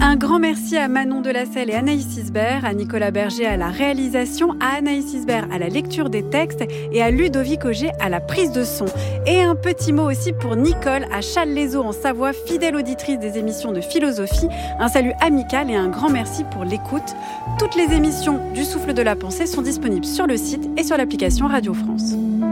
Un grand merci à Manon Delacelle et Anaïs Isbert, à Nicolas Berger à la réalisation, à Anaïs Isbert à la lecture des textes et à Ludovic Auger à la prise de son. Et un petit mot aussi pour Nicole à Challes-les-Eaux en Savoie, fidèle auditrice des émissions de philosophie. Un salut amical et un grand merci pour l'écoute. Toutes les émissions du Souffle de la Pensée sont disponibles sur le site et sur l'application Radio France.